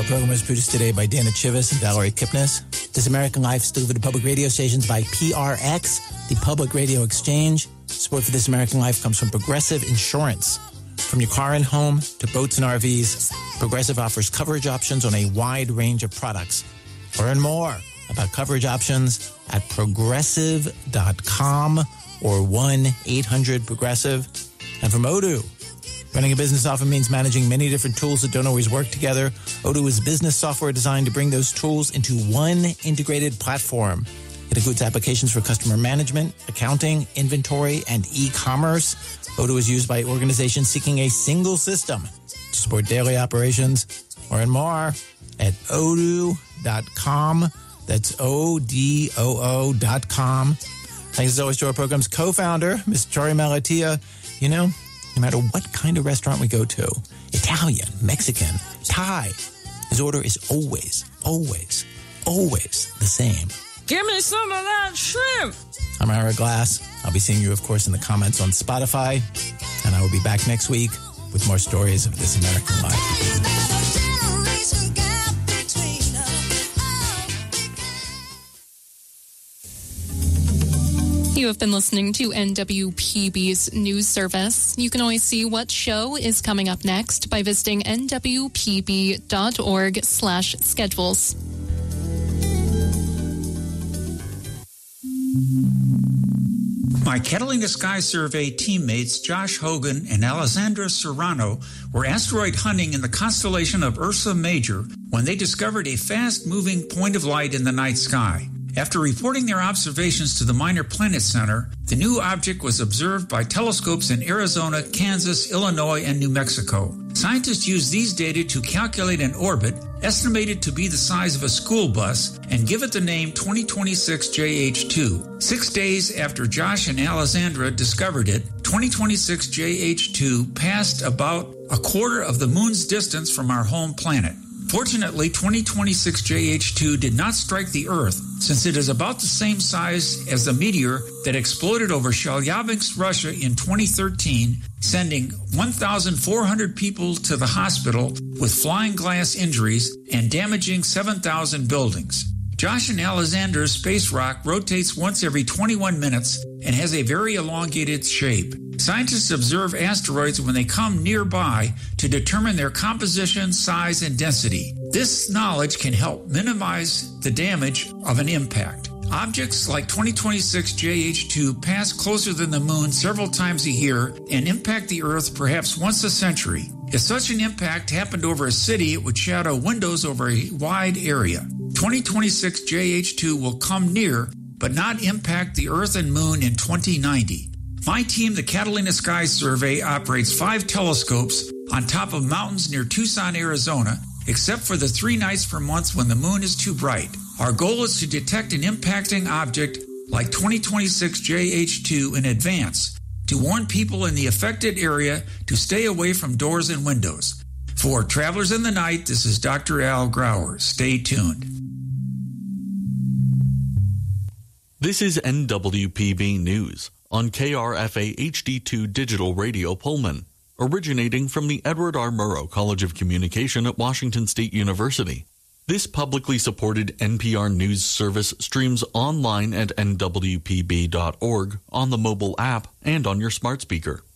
program was produced today by Dana Chivas and Valerie Kipnis. This American Life is delivered to public radio stations by PRX, the Public Radio Exchange. Support for This American Life comes from Progressive Insurance. From your car and home to boats and RVs, Progressive offers coverage options on a wide range of products. Learn more about coverage options at progressive.com or 1-800-PROGRESSIVE. And from Odoo, running a business often means managing many different tools that don't always work together. Odoo is business software designed to bring those tools into one integrated platform. It includes applications for customer management, accounting, inventory, and e-commerce. Odoo is used by organizations seeking a single system to support daily operations. Learn more at odoo.com. That's ODOO.com. Thanks as always to our program's co-founder, Ms. Tori Malatia. You know, no matter what kind of restaurant we go to, Italian, Mexican, Thai, his order is always the same. Give me some of that shrimp. I'm Ira Glass. I'll be seeing you, of course, in the comments on Spotify. And I will be back next week with more stories of This American Life. You have been listening to NWPB's news service. You can always see what show is coming up next by visiting nwpb.org/schedules. My Catalina Sky Survey teammates Josh Hogan and Alessandra Serrano were asteroid hunting in the constellation of Ursa Major when they discovered a fast-moving point of light in the night sky. After reporting their observations to the Minor Planet Center, the new object was observed by telescopes in Arizona, Kansas, Illinois, and New Mexico. Scientists used these data to calculate an orbit estimated to be the size of a school bus and give it the name 2026 JH2. 6 days after Josh and Alessandra discovered it, 2026 JH2 passed about a quarter of the moon's distance from our home planet. Fortunately, 2026 JH2 did not strike the Earth, since it is about the same size as the meteor that exploded over Chelyabinsk, Russia in 2013, sending 1,400 people to the hospital with flying glass injuries and damaging 7,000 buildings. Josh and Alexander's space rock rotates once every 21 minutes and has a very elongated shape. Scientists observe asteroids when they come nearby to determine their composition, size, and density. This knowledge can help minimize the damage of an impact. Objects like 2026 JH2 pass closer than the moon several times a year and impact the Earth perhaps once a century. If such an impact happened over a city, it would shadow windows over a wide area. 2026 JH2 will come near but not impact the Earth and Moon in 2090. My team, the Catalina Sky Survey, operates 5 telescopes on top of mountains near Tucson, Arizona, except for the 3 nights per month when the moon is too bright. Our goal is to detect an impacting object like 2026 JH2 in advance to warn people in the affected area to stay away from doors and windows. For Travelers in the Night, this is Dr. Al Grauer. Stay tuned. This is NWPB News on KRFA HD2 Digital Radio Pullman, originating from the Edward R. Murrow College of Communication at Washington State University. This publicly supported NPR News service streams online at nwpb.org, on the mobile app, and on your smart speaker.